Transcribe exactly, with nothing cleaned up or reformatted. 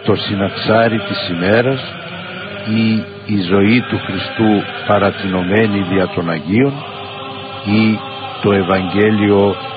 το συναξάρι της ημέρας ή η ζωή του Χριστού παρατηνωμένη δια των Αγίων ή το Ευαγγέλιο